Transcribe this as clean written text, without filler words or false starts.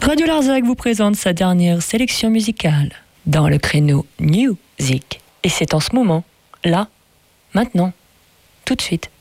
Radio Larzac vous présente sa dernière sélection musicale dans le créneau New Music. Et c'est en ce moment, là, maintenant, tout de suite.